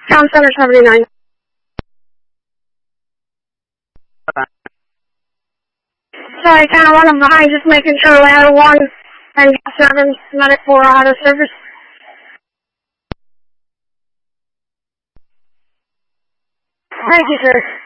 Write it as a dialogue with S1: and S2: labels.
S1: Town Center 79. Sorry, Town 1, I'm behind, just making sure ladder 1 and 7, medic 4 are out of service. Thank you, sir.